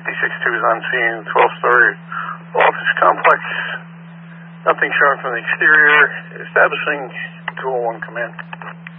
56-2 is on scene, 12-story office complex. Nothing shown from the exterior. Establishing 201 command.